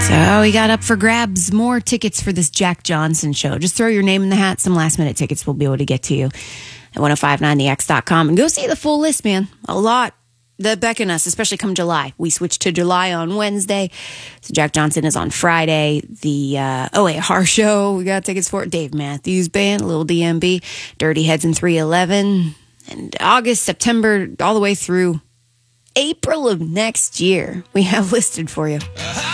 So we got up for grabs more tickets for this Jack Johnson show. Just throw your name in the hat. Some last minute tickets will be able to get to you at 1059thex.com. And go see the full list, man. A lot that beckon us, especially come July. We switch to July on Wednesday. So Jack Johnson is on Friday. The OAR show, we got tickets for it. Dave Matthews Band, Little DMB, Dirty Heads in 311. And August, September, all the way through April of next year, we have listed for you.